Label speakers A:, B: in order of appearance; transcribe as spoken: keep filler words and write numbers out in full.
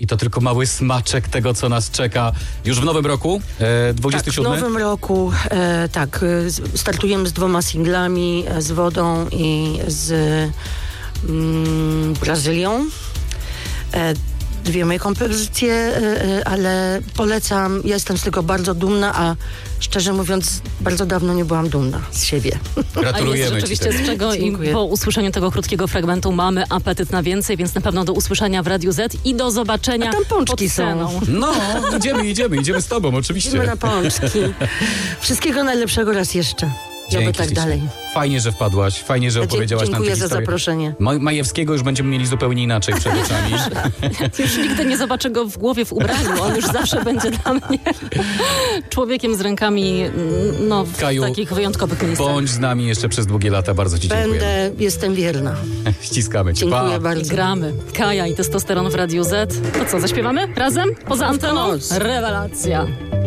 A: to tylko mały smaczek tego, co nas czeka już w nowym roku, e, dwudziestym siódmym.
B: Tak, w nowym roku, e, tak, e, startujemy z dwoma singlami, e, z Wodą i z mm, Brazylią. E, Dwie moje kompozycje, e, ale polecam, ja jestem z tego bardzo dumna, a szczerze mówiąc, bardzo dawno nie byłam dumna z siebie.
A: Gratulujemy.
C: A jest rzeczywiście z czego i po usłyszeniu tego krótkiego fragmentu mamy apetyt na więcej, więc na pewno do usłyszenia w Radiu Z i do zobaczenia
B: A tam pączki
C: pod sceną.
B: są.
A: No, idziemy, idziemy, idziemy z tobą, oczywiście.
B: Idziemy na pączki. Wszystkiego najlepszego raz jeszcze. Żeby
A: Dzięki,
B: tak
A: ślicznie.
B: dalej.
A: Fajnie, że wpadłaś, fajnie, że opowiedziałaś nam tę
B: Dziękuję za
A: historię.
B: zaproszenie.
A: Ma- Majewskiego już będziemy mieli zupełnie inaczej przed oczami.
C: Już nigdy nie zobaczę go w głowie w ubraniu. On już zawsze będzie dla mnie człowiekiem z rękami no, w
A: Kaju,
C: takich wyjątkowych miejscach.
A: Bądź z nami jeszcze przez długie lata, bardzo ci dziękuję.
B: Będę, jestem wierna.
A: Ściskamy cię.
B: Dziękuję
A: Pa.
B: bardzo.
C: Gramy. Kaja i testosteron w Radiu Z. To co, zaśpiewamy razem? Poza
B: Of
C: anteną?
B: course.
C: Rewelacja.